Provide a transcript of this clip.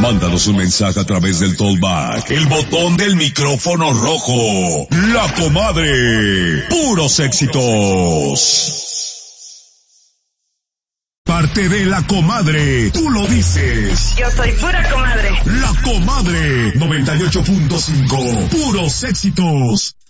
Mándanos un mensaje a través del Tollback, el botón del micrófono rojo. La Comadre. Puros éxitos. Parte de La Comadre, tú lo dices. Yo soy pura comadre. La Comadre 98.5, puros éxitos.